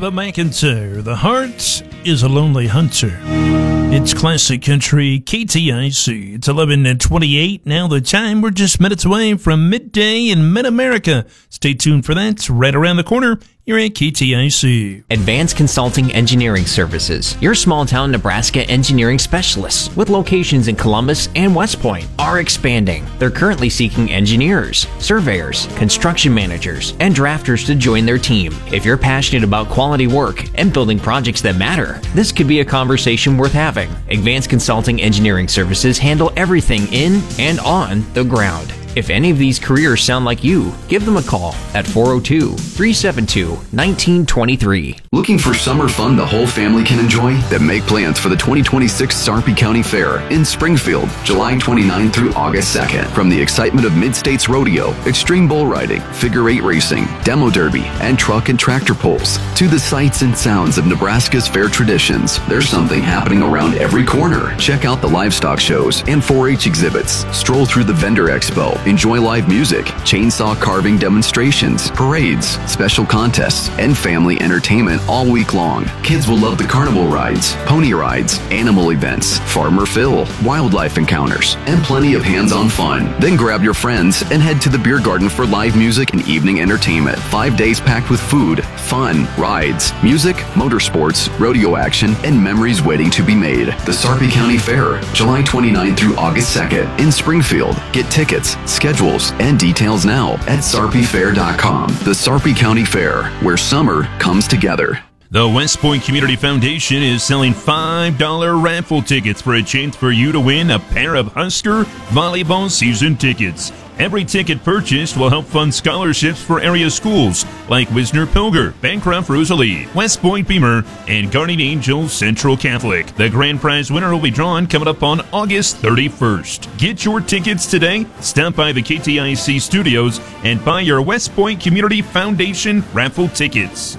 Reba McEntire. The heart is a lonely hunter. It's classic country KTIC. It's 11:28. Now the time, we're just minutes away from midday in Mid-America. Stay tuned for that. Right around the corner, you're at KTIC. Advanced Consulting Engineering Services, your small-town Nebraska engineering specialists with locations in Columbus and West Point, are expanding. They're currently seeking engineers, surveyors, construction managers, and drafters to join their team. If you're passionate about quality work and building projects that matter, this could be a conversation worth having. Advanced Consulting Engineering Services handle everything in and on the ground. If any of these careers sound like you, give them a call at 402-372-1923. Looking for summer fun the whole family can enjoy? Then make plans for the 2026 Sarpy County Fair in Springfield, July 29 through August 2nd. From the excitement of Mid-States Rodeo, extreme bull riding, figure eight racing, demo derby, and truck and tractor pulls, to the sights and sounds of Nebraska's fair traditions, there's something happening around every corner. Check out the livestock shows and 4-H exhibits. Stroll through the vendor expo. Enjoy live music, chainsaw carving demonstrations, parades, special contests, and family entertainment all week long. Kids will love the carnival rides, pony rides, animal events, Farmer Phil, wildlife encounters, and plenty of hands-on fun. Then grab your friends and head to the beer garden for live music and evening entertainment. 5 days packed with food, fun, rides, music, motorsports, rodeo action, and memories waiting to be made. The Sarpy County Fair, July 29 through August 2nd in Springfield. Get tickets, schedules, and details now at sarpyfair.com. The Sarpy County Fair, where summer comes together. The West Point Community Foundation is selling $5 raffle tickets for a chance for you to win a pair of Husker volleyball season tickets. Every ticket purchased will help fund scholarships for area schools like Wisner-Pilger, Bancroft Rosalie, West Point Beamer, and Guardian Angel Central Catholic. The grand prize winner will be drawn coming up on August 31st. Get your tickets today. Stop by the KTIC studios and buy your West Point Community Foundation raffle tickets.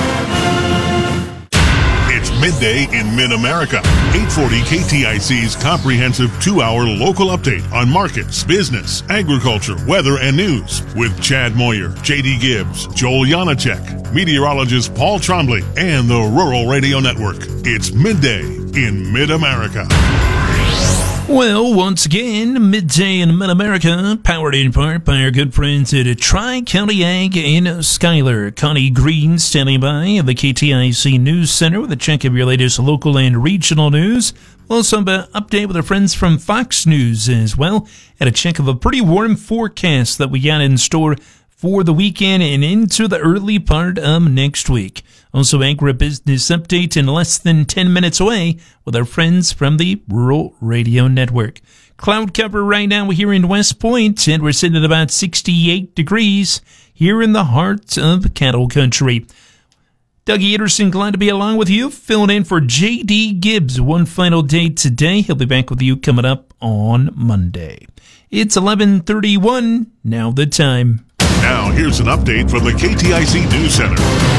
Midday in Mid-America. 840 KTIC's comprehensive 2-hour local update on markets, business, agriculture, weather, and news with Chad Moyer, J.D. Gibbs, Joel Janacek, meteorologist Paul Trombley, and the Rural Radio Network. It's Midday in Mid-America. Well, once again, Midday in Mid-America, powered in part by our good friends at Tri-County Ag in Schuyler. Connie Green standing by at the KTIC News Center with a check of your latest local and regional news. Also, an update with our friends from Fox News as well, and a check of a pretty warm forecast that we got in store for the weekend and into the early part of next week. Also, agribusiness update in less than 10 minutes away with our friends from the Rural Radio Network. Cloud cover right now here in West Point, and we're sitting at about 68 degrees here in the heart of cattle country. Dougie Anderson, glad to be along with you, filling in for J.D. Gibbs. One final day today. He'll be back with you coming up on Monday. It's 11:31, now the time. Now, here's an update from the KTIC News Center.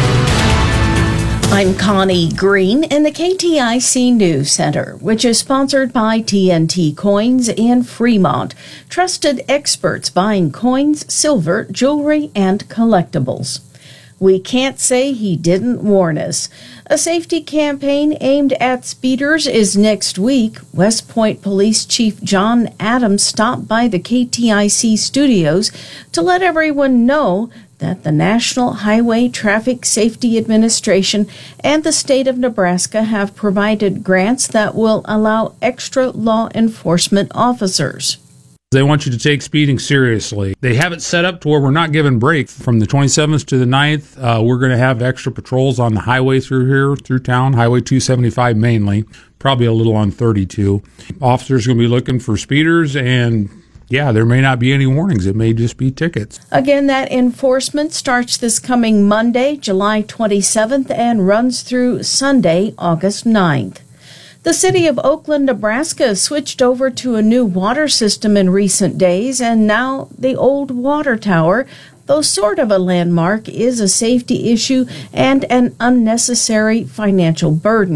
I'm Connie Green in the KTIC News Center, which is sponsored by TNT Coins in Fremont. Trusted experts buying coins, silver, jewelry, and collectibles. We can't say he didn't warn us. A safety campaign aimed at speeders is next week. West Point Police Chief John Adams stopped by the KTIC studios to let everyone know that the National Highway Traffic Safety Administration and the state of Nebraska have provided grants that will allow extra law enforcement officers. They want you to take speeding seriously. They have it set up to where we're not giving break. From the 27th to the 9th, we're going to have extra patrols on the highway through here, through town, Highway 275 mainly, probably a little on 32. Officers are going to be looking for speeders, and yeah, there may not be any warnings. It may just be tickets. Again, that enforcement starts this coming Monday, July 27th, and runs through Sunday, August 9th. The city of Oakland, Nebraska switched over to a new water system in recent days, and now the old water tower, though sort of a landmark, is a safety issue and an unnecessary financial burden.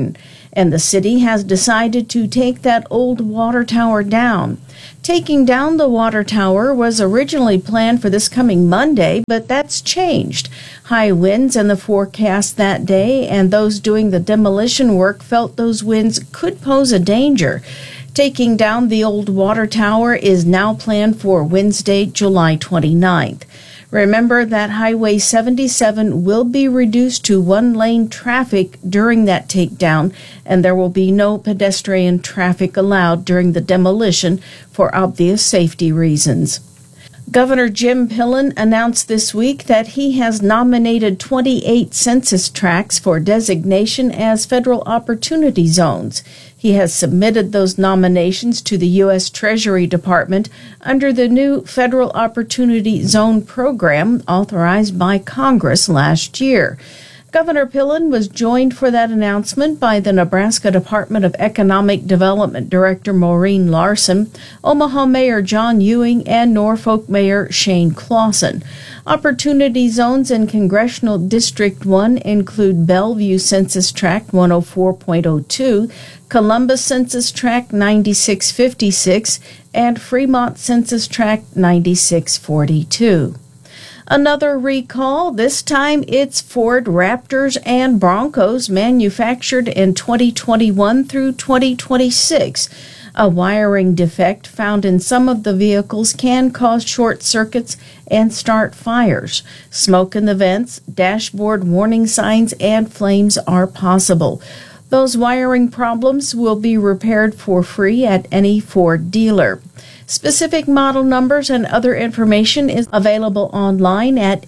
and the city has decided to take that old water tower down. Taking down the water tower was originally planned for this coming Monday, but that's changed. High winds in the forecast that day, and those doing the demolition work felt those winds could pose a danger. Taking down the old water tower is now planned for Wednesday, July 29th. Remember that Highway 77 will be reduced to one-lane traffic during that takedown, and there will be no pedestrian traffic allowed during the demolition for obvious safety reasons. Governor Jim Pillen announced this week that he has nominated 28 census tracts for designation as federal opportunity zones. He has submitted those nominations to the U.S. Treasury Department under the new Federal Opportunity Zone program authorized by Congress last year. Governor Pillen was joined for that announcement by the Nebraska Department of Economic Development Director Maureen Larson, Omaha Mayor John Ewing, and Norfolk Mayor Shane Clausen. Opportunity zones in Congressional District 1 include Bellevue Census Tract 104.02, Columbus Census Tract 9656, and Fremont Census Tract 9642. Another recall, this time it's Ford Raptors and Broncos manufactured in 2021 through 2026. A wiring defect found in some of the vehicles can cause short circuits and start fires. Smoke in the vents, dashboard warning signs, and flames are possible. Those wiring problems will be repaired for free at any Ford dealer. Specific model numbers and other information is available online at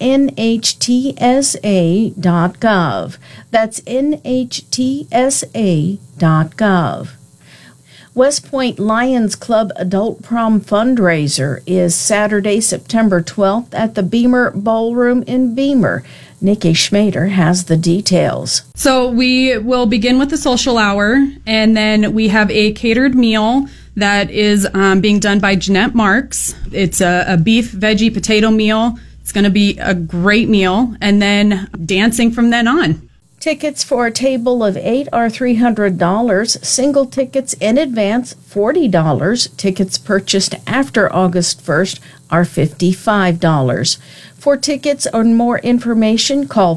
nhtsa.gov. That's nhtsa.gov. West Point Lions Club Adult Prom fundraiser is Saturday, September 12th at the Beamer Ballroom in Beamer. Nikki Schmader has the details. So we will begin with the social hour, and then we have a catered meal that is being done by Jeanette Marks. It's a beef, veggie, potato meal. It's going to be a great meal, and then dancing from then on. Tickets for a table of 8 are $300. Single tickets in advance, $40. Tickets purchased after August 1st are $55. For tickets or more information, call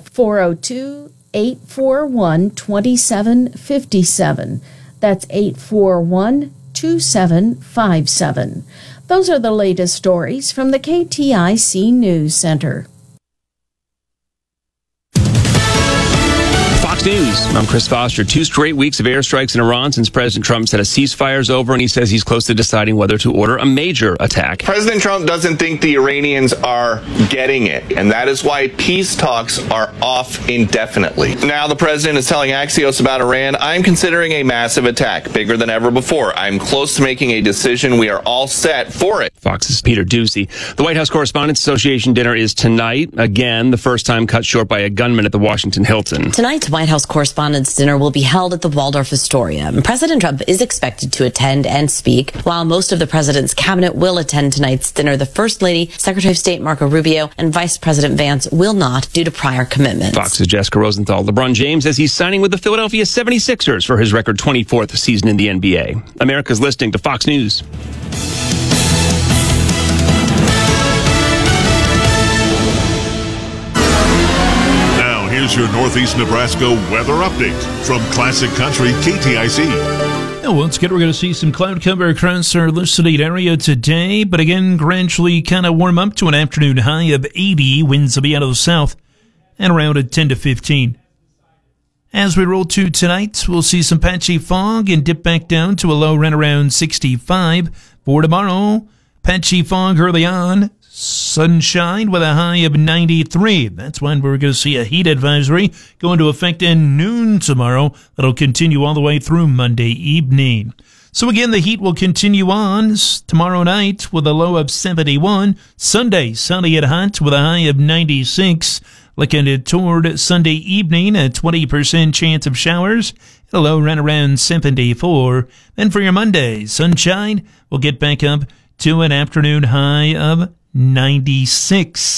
402-841-2757. That's 841-2757. Those are the latest stories from the KTIC News Center. Fox News. I'm Chris Foster. 2 straight weeks of airstrikes in Iran since President Trump said a ceasefire is over, and he says he's close to deciding whether to order a major attack. President Trump doesn't think the Iranians are getting it, and that is why peace talks are off indefinitely. Now the president is telling Axios about Iran, I'm considering a massive attack, bigger than ever before. I'm close to making a decision. We are all set for it. Fox's Peter Ducey. The White House Correspondents Association dinner is tonight. Again, the first time cut short by a gunman at the Washington Hilton. Tonight's White House Correspondents' Dinner will be held at the Waldorf Astoria. President Trump is expected to attend and speak. While most of the president's cabinet will attend tonight's dinner, the First Lady, Secretary of State Marco Rubio, and Vice President Vance will not due to prior commitments. Fox's Jessica Rosenthal. LeBron James says he's signing with the Philadelphia 76ers for his record 24th season in the NBA. America's listening to Fox News. Here's your Northeast Nebraska weather update from Classic Country KTIC. Now, once again, we're going to see some cloud cover across our listed area today, but again, gradually kind of warm up to an afternoon high of 80. Winds will be out of the south and around at 10 to 15. As we roll to tonight, we'll see some patchy fog and dip back down to a low right around 65. For tomorrow, patchy fog early on. Sunshine with a high of 93. That's when we're going to see a heat advisory go into effect at noon tomorrow. That'll continue all the way through Monday evening. So again, the heat will continue on tomorrow night with a low of 71. Sunday, sunny and hot with a high of 96. Looking toward Sunday evening, a 20% chance of showers. A low right around 74. Then for your Monday, sunshine, we'll get back up to an afternoon high of 96.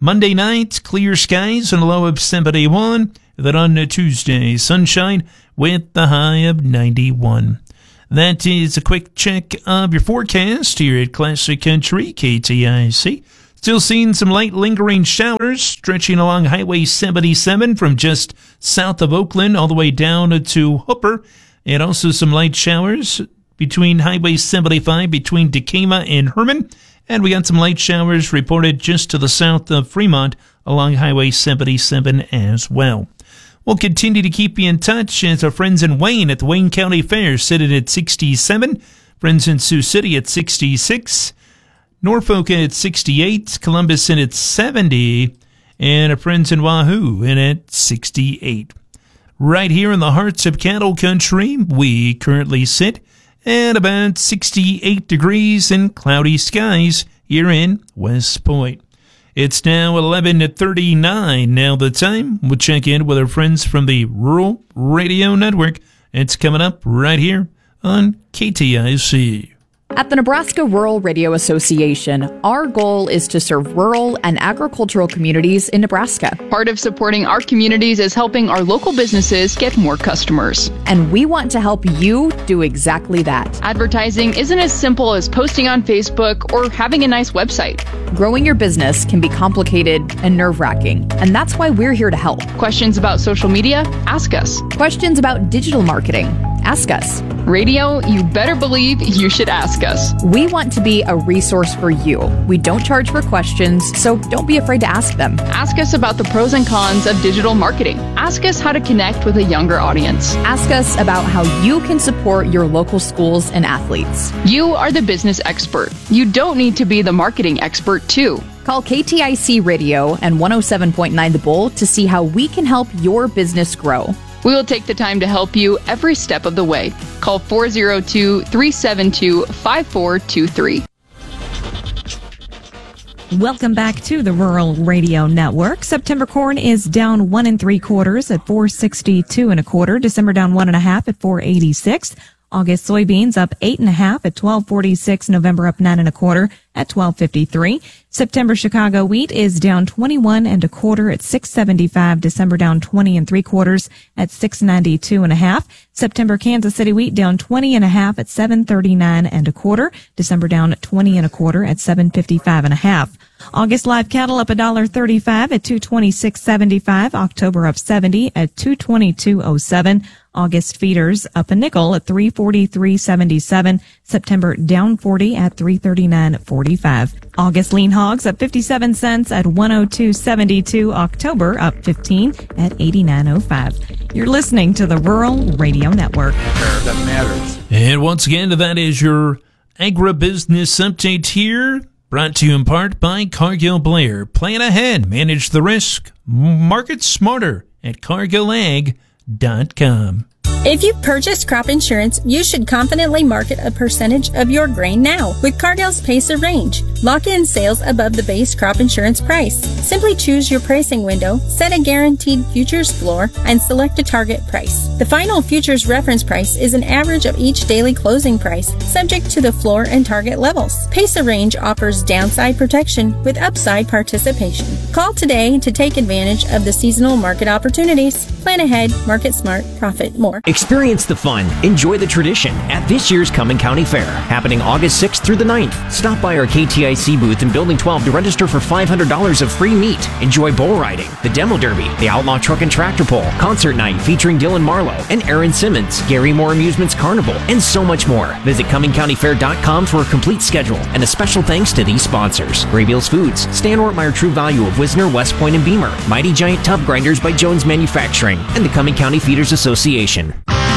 Monday night, clear skies and a low of 71. Then on Tuesday, sunshine with the high of 91. That is a quick check of your forecast here at Classic Country KTIC. Still seeing some light lingering showers stretching along Highway 77 from just south of Oakland all the way down to Hooper. And also some light showers between Highway 75 between Decatur and Herman. And we got some light showers reported just to the south of Fremont along Highway 77 as well. We'll continue to keep you in touch as our friends in Wayne at the Wayne County Fair sitting at 67. Friends in Sioux City at 66. Norfolk at 68. Columbus in at 70. And our friends in Wahoo in at 68. Right here in the hearts of cattle country, we currently sit at about 68 degrees and cloudy skies here in West Point. It's now 11:39 now the time. We'll check in with our friends from the Rural Radio Network. It's coming up right here on KTIC. At the Nebraska Rural Radio Association, our goal is to serve rural and agricultural communities in Nebraska. Part of supporting our communities is helping our local businesses get more customers. And we want to help you do exactly that. Advertising isn't as simple as posting on Facebook or having a nice website. Growing your business can be complicated and nerve-wracking, and that's why we're here to help. Questions about social media? Ask us. Questions about digital marketing? Ask us. Radio, you better believe you should ask us. We want to be a resource for you. We don't charge for questions, so don't be afraid to ask them. Ask us about the pros and cons of digital marketing. Ask us how to connect with a younger audience. Ask us about how you can support your local schools and athletes. You are the business expert. You don't need to be the marketing expert, too. Call KTIC Radio and 107.9 The Bull to see how we can help your business grow. We will take the time to help you every step of the way. Call 402-372-5423. Welcome back to the Rural Radio Network. September corn is down 1 3/4 at $4.62 1/4. December down 1 1/2 at $4.86. August soybeans up 8 1/2 at $12.46. November up 9 1/4 at $12.53. September Chicago wheat is down 21 1/4 at $6.75. December down 20 3/4 at $6.92 1/2. September Kansas City wheat down 20 1/2 at $7.39 1/4. December down 20 1/4 at $7.55 1/2. August live cattle up $1.35 at $226.75. October up 70 at $222.07. August feeders up a nickel at $343.77. September down 40 at $339.45. August lean hogs up 57 cents at $102.72. October up 15 at $89.05. You're listening to the Rural Radio Network. That matters. And once again, that is your agribusiness update here. Brought to you in part by Cargill Blair. Plan ahead, manage the risk, market smarter at cargillag.com. If you purchased crop insurance, you should confidently market a percentage of your grain now with Cargill's Pacer Range. Lock in sales above the base crop insurance price. Simply choose your pricing window, set a guaranteed futures floor, and select a target price. The final futures reference price is an average of each daily closing price, subject to the floor and target levels. Pacer Range offers downside protection with upside participation. Call today to take advantage of the seasonal market opportunities. Plan ahead, market smart, profit more. Experience the fun, enjoy the tradition at this year's Cumming County Fair, happening August 6th through the 9th. Stop by our KTIC booth in Building 12 to register for $500 of free meat. Enjoy bull riding, the demo derby, the outlaw truck and tractor pull, concert night featuring Dylan Marlowe and Aaron Simmons, Gary Moore Amusements Carnival, and so much more. Visit CummingCountyFair.com for a complete schedule, and a special thanks to these sponsors: Graybeals Foods, Stan Ortmeyer True Value of Wisner, West Point, and Beamer, Mighty Giant Tub Grinders by Jones Manufacturing, and the Cumming County Feeders Association.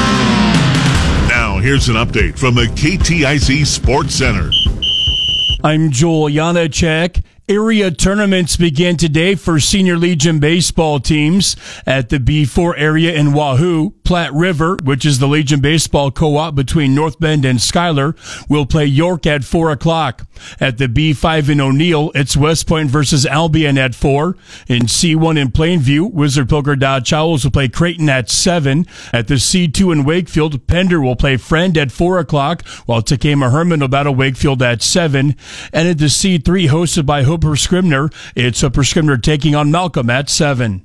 Now, here's an update from the KTIC Sports Center. I'm Joel Janacek. Area tournaments begin today for Senior Legion baseball teams at the B4 area in Wahoo. Platte River, which is the Legion Baseball co-op between North Bend and Schuyler, will play York at 4 o'clock. At the B5 in O'Neill, it's West Point versus Albion at 4. In C1 in Plainview, Wizard Poker Dodge Owls will play Creighton at 7. At the C2 in Wakefield, Pender will play Friend at 4 o'clock, while Takema Herman will battle Wakefield at 7. And at the C3, hosted by Hooper Scribner, it's Hooper Scribner taking on Malcolm at 7.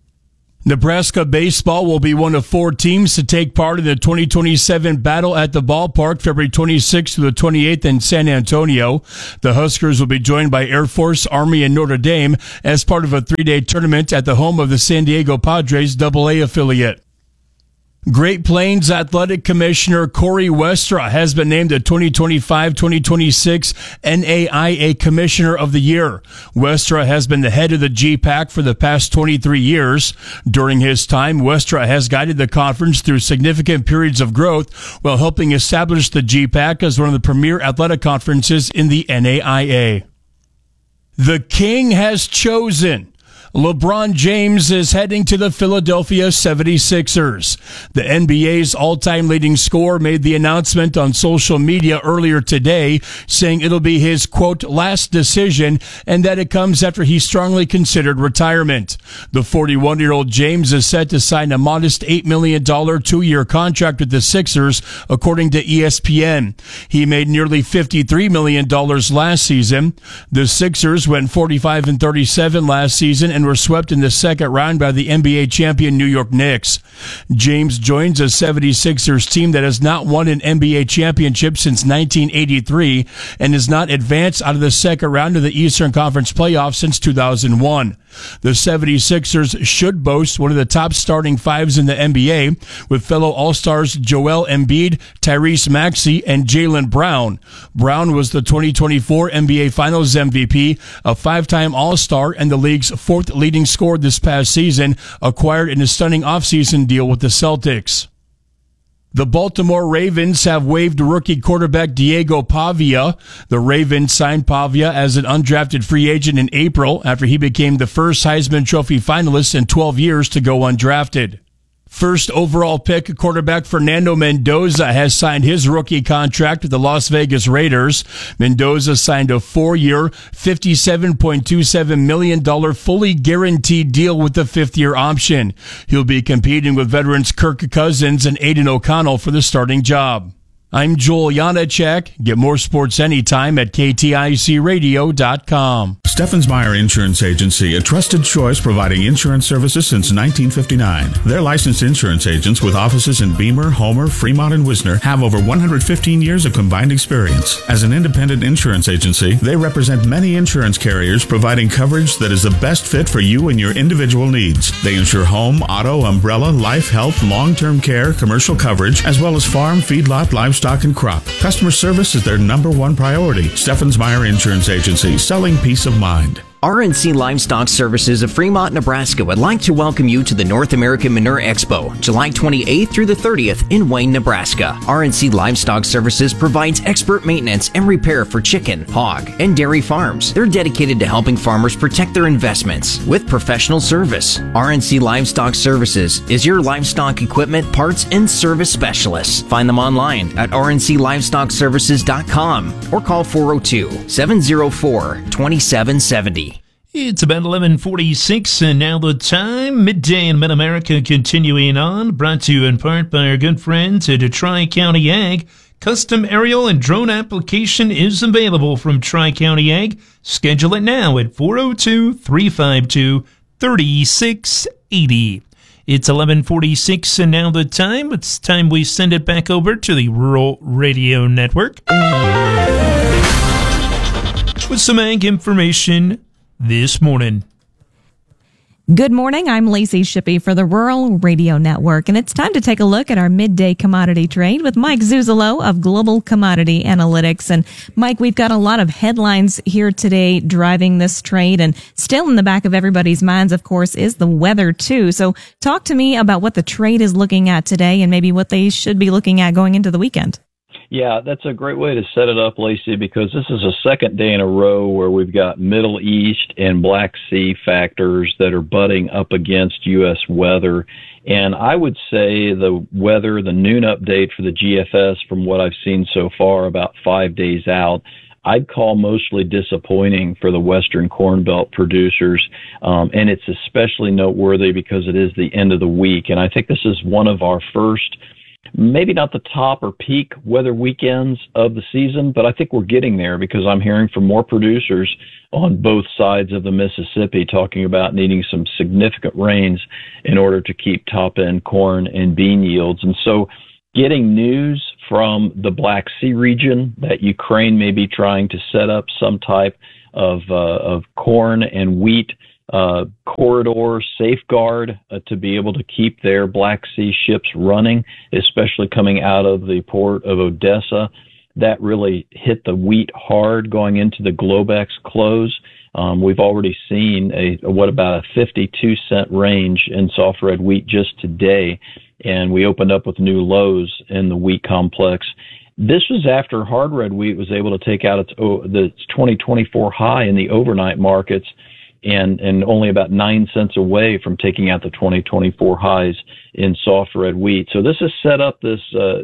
Nebraska baseball will be one of 4 teams to take part in the 2027 Battle at the Ballpark, February 26th to the 28th in San Antonio. The Huskers will be joined by Air Force, Army, and Notre Dame as part of a 3-day tournament at the home of the San Diego Padres AA affiliate. Great Plains Athletic Commissioner Corey Westra has been named the 2025-2026 NAIA Commissioner of the Year. Westra has been the head of the GPAC for the past 23 years. During his time, Westra has guided the conference through significant periods of growth while helping establish the GPAC as one of the premier athletic conferences in the NAIA. The King has chosen. LeBron James is heading to the Philadelphia 76ers. The NBA's all-time leading scorer made the announcement on social media earlier today, saying it'll be his, quote, last decision, and that it comes after he strongly considered retirement. The 41-year-old James is set to sign a modest $8 million 2-year contract with the Sixers, according to ESPN. He made nearly $53 million last season. The Sixers went 45-37 last season and were swept in the second round by the NBA champion New York Knicks. James joins a 76ers team that has not won an NBA championship since 1983 and has not advanced out of the second round of the Eastern Conference playoffs since 2001. The 76ers should boast one of the top starting fives in the NBA, with fellow All-Stars Joel Embiid, Tyrese Maxey, and Jaylen Brown. Brown was the 2024 NBA Finals MVP, a 5-time All-Star, and the league's 4th leading scorer this past season, acquired in a stunning offseason deal with the Celtics. The Baltimore Ravens have waived rookie quarterback Diego Pavia. The Ravens signed Pavia as an undrafted free agent in April after he became the first Heisman Trophy finalist in 12 years to go undrafted. First overall pick quarterback Fernando Mendoza has signed his rookie contract with the Las Vegas Raiders. Mendoza signed a 4-year, $57.27 million fully guaranteed deal with the 5th-year option. He'll be competing with veterans Kirk Cousins and Aiden O'Connell for the starting job. I'm Joel Janacek. Get more sports anytime at KTICradio.com. Steffensmeyer Insurance Agency, a trusted choice providing insurance services since 1959. Their licensed insurance agents with offices in Beamer, Homer, Fremont, and Wisner have over 115 years of combined experience. As an independent insurance agency, they represent many insurance carriers providing coverage that is the best fit for you and your individual needs. They insure home, auto, umbrella, life, health, long-term care, commercial coverage, as well as farm, feedlot, livestock, and crop. Customer service is their #1 priority. Steffensmeyer Insurance Agency, selling peace of mind. RNC Livestock Services of Fremont, Nebraska would like to welcome you to the North American Manure Expo, July 28th through the 30th in Wayne, Nebraska. RNC Livestock Services provides expert maintenance and repair for chicken, hog, and dairy farms. They're dedicated to helping farmers protect their investments with professional service. RNC Livestock Services is your livestock equipment, parts, and service specialist. Find them online at rnclivestockservices.com or call 402-704-2770. It's about 11:46, and now the time. Midday in Mid-America continuing on, brought to you in part by our good friends at Tri-County Ag. Custom aerial and drone application is available from Tri-County Ag. Schedule it now at 402-352-3680. It's 11:46, and now the time. It's time we send it back over to the Rural Radio Network with some ag information this morning. Good morning. I'm Lacey Shippey for the Rural Radio Network, and it's time to take a look at our midday commodity trade with Mike Zuzolo of Global Commodity Analytics. And Mike, we've got a lot of headlines here today driving this trade, and still in the back of everybody's minds, of course, is the weather too. So talk to me about what the trade is looking at today and maybe what they should be looking at going into the weekend. Yeah, that's a great way to set it up, Lacey, because this is a second day in a row where we've got Middle East and Black Sea factors that are butting up against U.S. weather And I would say the weather, the noon update for the GFS, from what I've seen so far, about 5 days out, I'd call mostly disappointing for the Western Corn Belt producers. And it's especially noteworthy because it is the end of the week. And I think this is one of our first, maybe not the top or peak weather weekends of the season, but I think we're getting there because I'm hearing from more producers on both sides of the Mississippi talking about needing some significant rains in order to keep top-end corn and bean yields. And so getting news from the Black Sea region that Ukraine may be trying to set up some type of corn and wheat corridor safeguard to be able to keep their Black Sea ships running, especially coming out of the port of Odessa. That really hit the wheat hard going into the Globex close. We've already seen about a 52-cent range in soft red wheat just today, and we opened up with new lows in the wheat complex. This was after hard red wheat was able to take out its 2024 high in the overnight markets, and only about 9 cents away from taking out the 2024 highs in soft red wheat. So this has set up this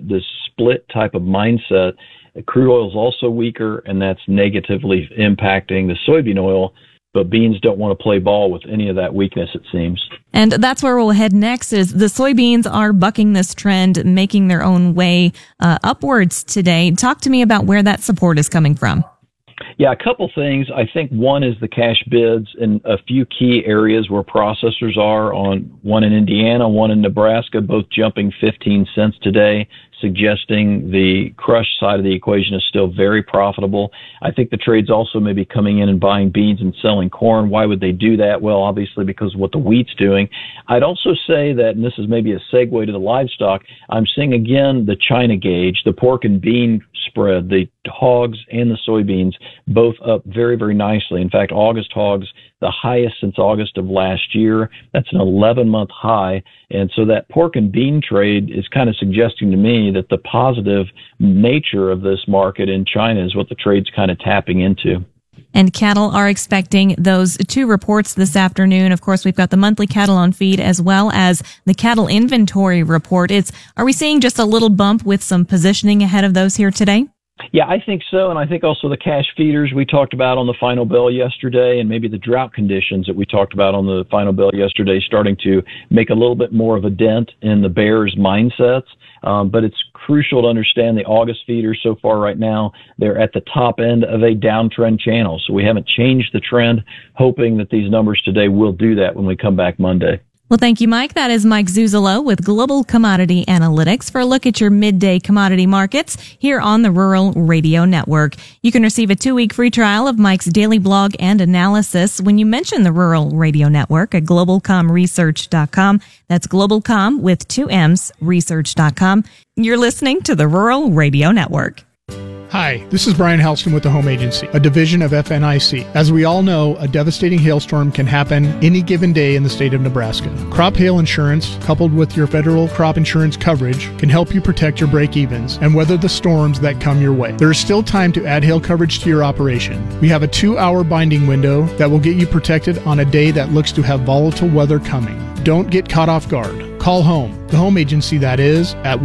split type of mindset. Crude oil is also weaker, and that's negatively impacting the soybean oil. But beans don't want to play ball with any of that weakness, it seems. And that's where we'll head next. Is the soybeans are bucking this trend, making their own way upwards today. Talk to me about where that support is coming from. Yeah, a couple things. I think one is the cash bids in a few key areas where processors are, on one in Indiana, one in Nebraska, both jumping 15 cents today, suggesting the crush side of the equation is still very profitable. I think the trades also may be coming in and buying beans and selling corn. Why would they do that? Well, obviously because of what the wheat's doing. I'd also say that, and this is maybe a segue to the livestock, I'm seeing again the China gauge, the pork and bean spread, the hogs and the soybeans, both up very, very nicely. In fact, August hogs, the highest since August of last year. That's an 11-month high. And so that pork and bean trade is kind of suggesting to me that the positive nature of this market in China is what the trade's kind of tapping into. And cattle are expecting those two reports this afternoon. Of course, we've got the monthly cattle on feed as well as the cattle inventory report. Are we seeing just a little bump with some positioning ahead of those here today? Yeah, I think so. And I think also the cash feeders we talked about on the final bell yesterday, and maybe the drought conditions that we talked about on the final bell yesterday, starting to make a little bit more of a dent in the bears' mindsets. But it's crucial to understand the August feeders so far right now, they're at the top end of a downtrend channel. So we haven't changed the trend, hoping that these numbers today will do that when we come back Monday. Well, thank you, Mike. That is Mike Zuzolo with Global Commodity Analytics for a look at your midday commodity markets here on the Rural Radio Network. You can receive a 2-week free trial of Mike's daily blog and analysis when you mention the Rural Radio Network at globalcomresearch.com. That's globalcom with 2 M's, research.com. You're listening to the Rural Radio Network. Hi, this is Brian Halston with the Home Agency, a division of FNIC. As we all know, a devastating hailstorm can happen any given day in the state of Nebraska. Crop hail insurance, coupled with your federal crop insurance coverage, can help you protect your break-evens and weather the storms that come your way. There is still time to add hail coverage to your operation. We have a 2-hour binding window that will get you protected on a day that looks to have volatile weather coming. Don't get caught off guard. Call home, the Home Agency that is, at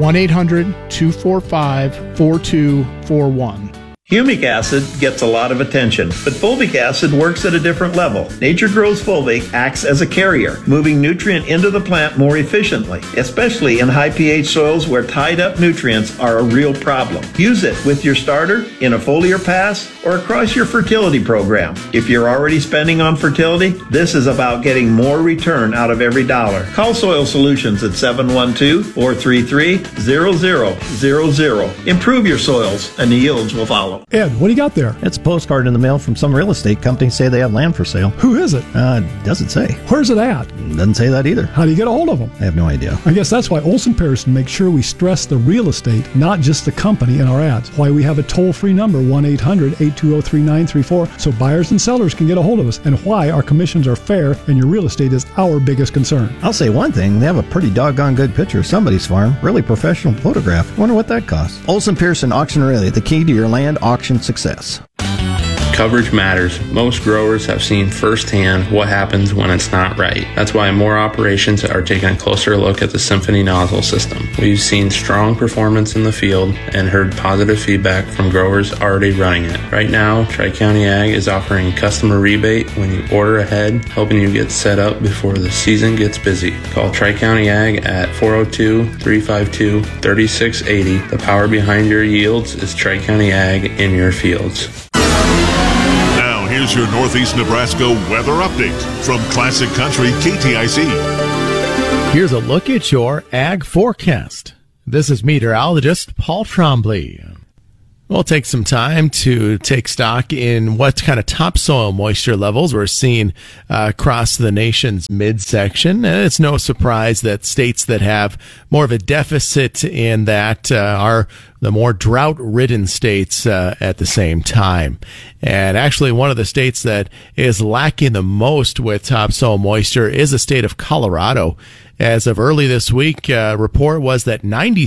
1-800-245-4241. Humic acid gets a lot of attention, but fulvic acid works at a different level. Nature Grow's fulvic acts as a carrier, moving nutrient into the plant more efficiently, especially in high pH soils where tied up nutrients are a real problem. Use it with your starter, in a foliar pass, or across your fertility program. If you're already spending on fertility, this is about getting more return out of every dollar. Call Soil Solutions at 712-433-0000. Improve your soils and the yields will follow. Ed, what do you got there? It's a postcard in the mail from some real estate company say they have land for sale. Who is it? Doesn't say. Where's it at? Doesn't say that either. How do you get a hold of them? I have no idea. I guess that's why Olson Pearson makes sure we stress the real estate, not just the company in our ads. Why we have a toll-free number, 1-800-820-3934, so buyers and sellers can get a hold of us, and why our commissions are fair and your real estate is our biggest concern. I'll say one thing, they have a pretty doggone good picture of somebody's farm. Really professional photograph. Wonder what that costs. Olson Pearson Auction Aurelia, the key to your land auction success. Coverage matters. Most growers have seen firsthand what happens when it's not right. That's why more operations are taking a closer look at the Symphony nozzle system. We've seen strong performance in the field and heard positive feedback from growers already running it. Right now, Tri-County Ag is offering customer rebate when you order ahead, helping you get set up before the season gets busy. Call Tri-County Ag at 402-352-3680. The power behind your yields is Tri-County Ag in your fields. Now, here's your Northeast Nebraska weather update from Classic Country KTIC. Here's a look at your ag forecast. This is meteorologist Paul Trombley. We'll take some time to take stock in what kind of topsoil moisture levels we're seeing across the nation's midsection. And it's no surprise that states that have more of a deficit in that are the more drought-ridden states at the same time. And actually, one of the states that is lacking the most with topsoil moisture is the state of Colorado. As of early this week, report was that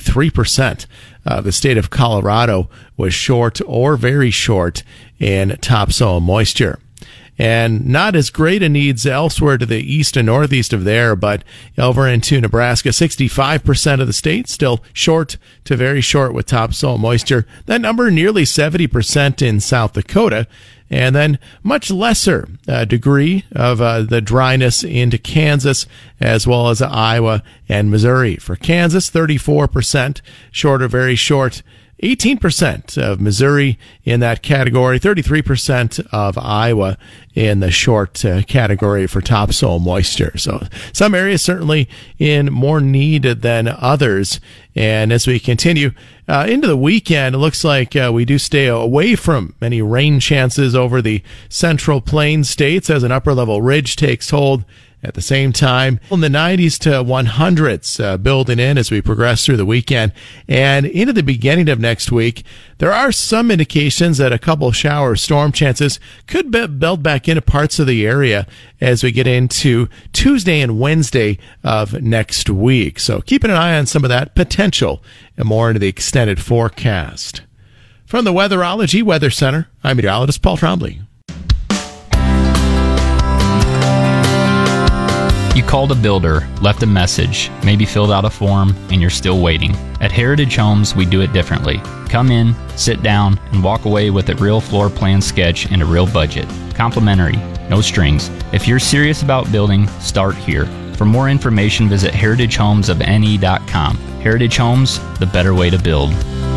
93% of the state of Colorado was short or very short in topsoil moisture. And not as great a needs elsewhere to the east and northeast of there, but over into Nebraska, 65% of the state still short to very short with topsoil moisture. That number nearly 70% in South Dakota. And then much lesser degree of the dryness into Kansas as well as Iowa and Missouri. For Kansas, 34% short or very short. 18% of Missouri in that category, 33% of Iowa in the short category for topsoil moisture. So some areas certainly in more need than others. And as we continue into the weekend, it looks like we do stay away from any rain chances over the Central Plains states as an upper-level ridge takes hold. At the same time, in the 90s to 100s building in as we progress through the weekend and into the beginning of next week, there are some indications that a couple shower storm chances could build back into parts of the area as we get into Tuesday and Wednesday of next week. So keeping an eye on some of that potential and more into the extended forecast. From the Weatherology Weather Center, I'm meteorologist Paul Trombley. You called a builder, left a message, maybe filled out a form, and you're still waiting. At Heritage Homes, we do it differently. Come in, sit down, and walk away with a real floor plan sketch and a real budget. Complimentary, no strings. If you're serious about building, start here. For more information, visit heritagehomesofne.com. Heritage Homes, the better way to build.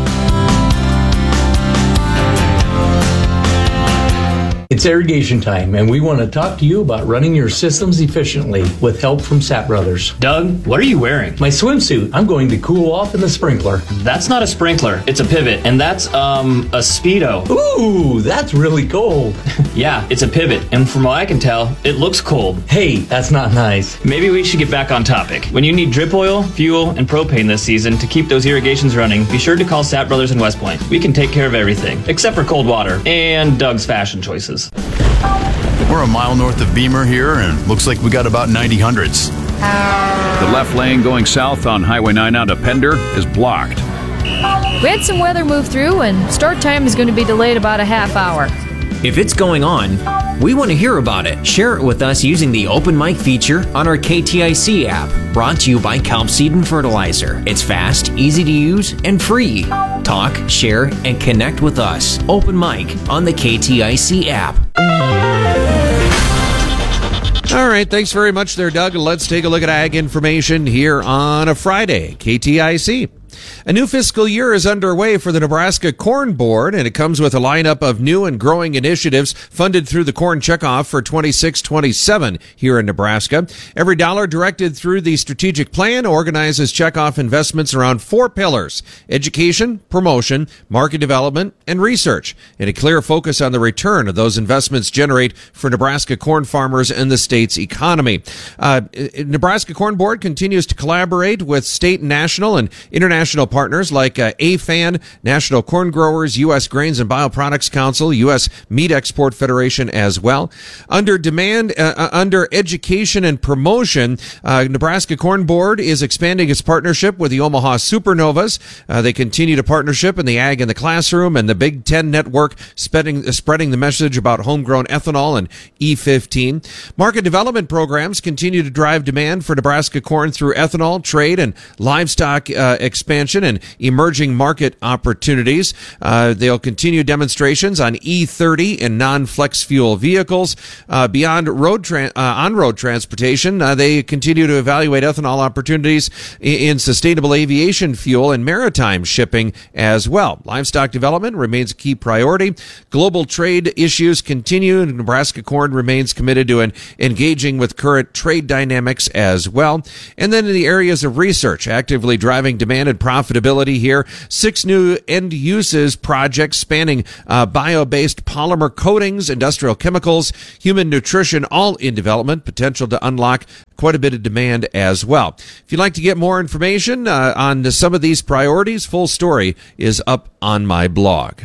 It's irrigation time, and we want to talk to you about running your systems efficiently with help from Sapp Brothers. Doug, what are you wearing? My swimsuit. I'm going to cool off in the sprinkler. That's not a sprinkler. It's a pivot, and that's, a Speedo. Ooh, that's really cold. Yeah, it's a pivot, and from what I can tell, it looks cold. Hey, that's not nice. Maybe we should get back on topic. When you need drip oil, fuel, and propane this season to keep those irrigations running, be sure to call Sapp Brothers in West Point. We can take care of everything, except for cold water and Doug's fashion choices. We're a mile north of Beamer here, and looks like we got about 90 hundredths. The left lane going south on Highway 9 out of Pender is blocked. We had some weather move through, and start time is going to be delayed about a half hour. If it's going on, we want to hear about it. Share it with us using the Open Mic feature on our KTIC app. Brought to you by Kelp Seed and Fertilizer. It's fast, easy to use, and free. Talk, share, and connect with us. Open Mic on the KTIC app. All right, thanks very much there, Doug. Let's take a look at ag information here on a Friday, KTIC. A new fiscal year is underway for the Nebraska Corn Board, and it comes with a lineup of new and growing initiatives funded through the Corn Checkoff for 26-27 here in Nebraska. Every dollar directed through the strategic plan organizes checkoff investments around 4 pillars: education, promotion, market development, and research, and a clear focus on the return of those investments generate for Nebraska corn farmers and the state's economy. Nebraska Corn Board continues to collaborate with state, national, and international partners partners like AFAN, National Corn Growers, U.S. Grains and Bioproducts Council, U.S. Meat Export Federation as well. Under education and promotion, Nebraska Corn Board is expanding its partnership with the Omaha Supernovas. They continue to partnership in the Ag in the Classroom, and the Big Ten Network spreading the message about homegrown ethanol and E15. Market development programs continue to drive demand for Nebraska corn through ethanol, trade, and livestock expansion and emerging market opportunities. They'll continue demonstrations on E30 and non-flex fuel vehicles. Beyond on-road transportation, they continue to evaluate ethanol opportunities in sustainable aviation fuel and maritime shipping as well. Livestock development remains a key priority. Global trade issues continue, and Nebraska corn remains committed to engaging with current trade dynamics as well. And then in the areas of research, actively driving demand and profitability here, 6 new end uses projects spanning bio-based polymer coatings, industrial chemicals, human nutrition, all in development, potential to unlock quite a bit of demand as well. If you'd like to get more information on some of these priorities, full story is up on my blog.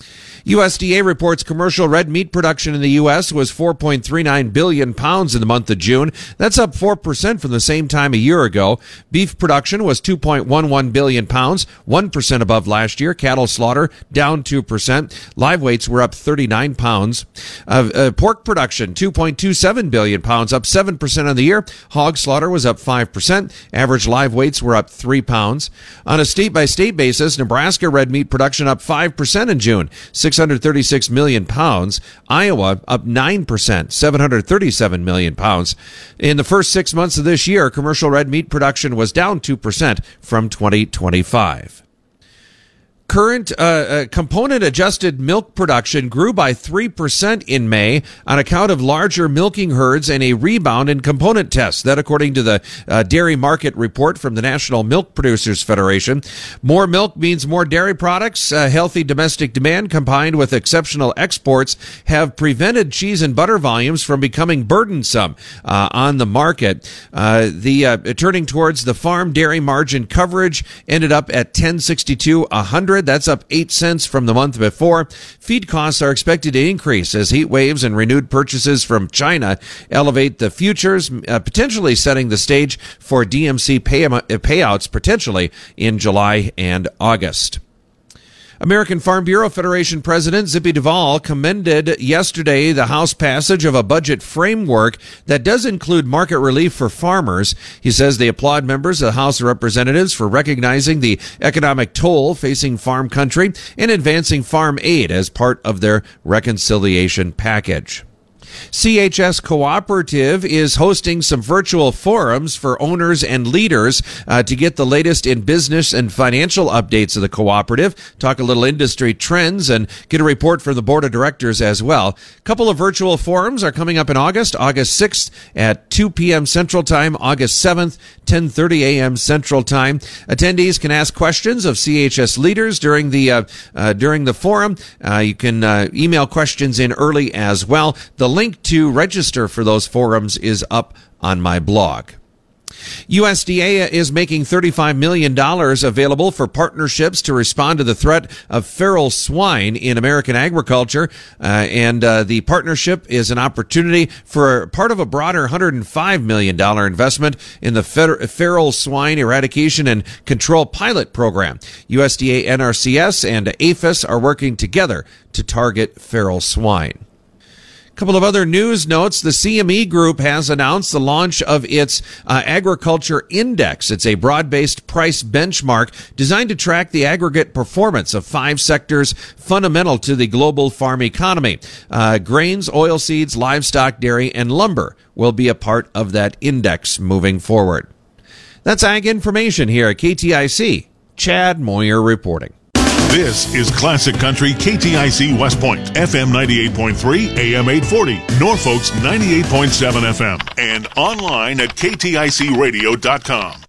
USDA reports commercial red meat production in the U.S. was 4.39 billion pounds in the month of June. That's up 4% from the same time a year ago. Beef production was 2.11 billion pounds, 1% above last year. Cattle slaughter down 2%. Live weights were up 39 pounds. Pork production, 2.27 billion pounds, up 7% on the year. Hog slaughter was up 5%. Average live weights were up 3 pounds. On a state-by-state basis, Nebraska red meat production up 5% in June, 636 million pounds. Iowa up 9%, 737 million pounds. In the first 6 months of this year, commercial red meat production was down 2% from 2025. Current component-adjusted milk production grew by 3% in May on account of larger milking herds and a rebound in component tests. That according to the dairy market report from the National Milk Producers Federation. More milk means more dairy products. Healthy domestic demand combined with exceptional exports have prevented cheese and butter volumes from becoming burdensome on the market. Turning towards the farm dairy margin coverage ended up at $10.62 a hundred. That's up 8 cents from the month before. Feed costs are expected to increase as heat waves and renewed purchases from China elevate the futures, potentially setting the stage for DMC payouts potentially in July and August. American Farm Bureau Federation President Zippy Duvall commended yesterday the House passage of a budget framework that does include market relief for farmers. He says they applaud members of the House of Representatives for recognizing the economic toll facing farm country and advancing farm aid as part of their reconciliation package. CHS Cooperative is hosting some virtual forums for owners and leaders to get the latest in business and financial updates of the cooperative, talk a little industry trends, and get a report from the board of directors as well. A couple of virtual forums are coming up in August 6th at 2 p.m. Central Time, August 7th, 10:30 a.m. Central Time. Attendees can ask questions of CHS leaders during the forum. You can email questions in early as well. The link to register for those forums is up on my blog. USDA is making $35 million available for partnerships to respond to the threat of feral swine in American agriculture. And the partnership is an opportunity for part of a broader $105 million investment in the feral swine eradication and control pilot program. USDA, NRCS, and APHIS are working together to target feral swine. Couple of other news notes. The CME Group has announced the launch of its Agriculture Index. It's a broad-based price benchmark designed to track the aggregate performance of 5 sectors fundamental to the global farm economy. Grains, oilseeds, livestock, dairy, and lumber will be a part of that index moving forward. That's Ag Information here at KTIC. Chad Moyer reporting. This is Classic Country KTIC West Point, FM 98.3, AM 840, Norfolk's 98.7 FM, and online at KTICradio.com.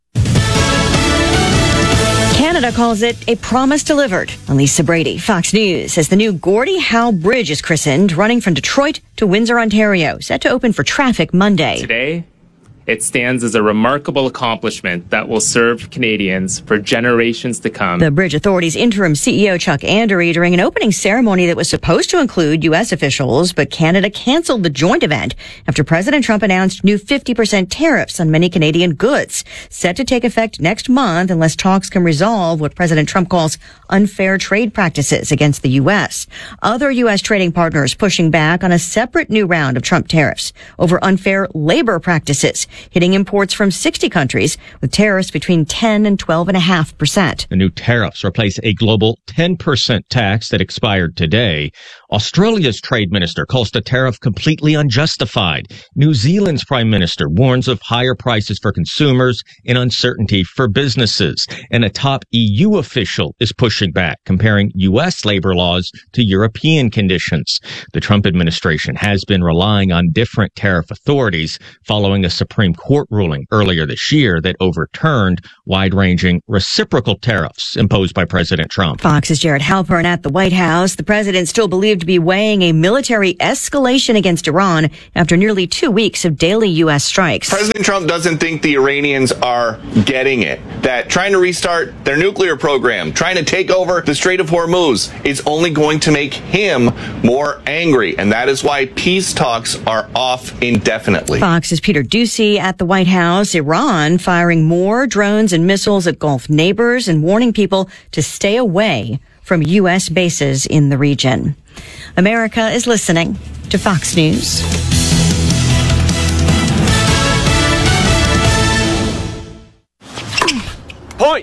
Canada calls it a promise delivered. Lisa Brady, Fox News, as the new Gordie Howe Bridge is christened, running from Detroit to Windsor, Ontario, set to open for traffic Monday. Today It stands as a remarkable accomplishment that will serve Canadians for generations to come. The Bridge Authority's interim CEO Chuck Andery during an opening ceremony that was supposed to include U.S. officials, but Canada canceled the joint event after President Trump announced new 50% tariffs on many Canadian goods, set to take effect next month unless talks can resolve what President Trump calls unfair trade practices against the U.S. Other U.S. trading partners pushing back on a separate new round of Trump tariffs over unfair labor practices, hitting imports from 60 countries with tariffs between 10 and 12.5%. The new tariffs replace a global 10% tax that expired today. Australia's trade minister calls the tariff completely unjustified. New Zealand's prime minister warns of higher prices for consumers and uncertainty for businesses. And a top EU official is pushing back, comparing U.S. labor laws to European conditions. The Trump administration has been relying on different tariff authorities following a Supreme Court ruling earlier this year that overturned wide-ranging reciprocal tariffs imposed by President Trump. Fox's Jared Halpern at the White House. The president still believed to be weighing a military escalation against Iran after nearly 2 weeks of daily U.S. strikes. President Trump doesn't think the Iranians are getting it, that trying to restart their nuclear program, trying to take over the Strait of Hormuz is only going to make him more angry, and that is why peace talks are off indefinitely. Fox's Peter Doocy at the White House. Iran firing more drones and missiles at Gulf neighbors and warning people to stay away from U.S. bases in the region. America is listening to Fox News.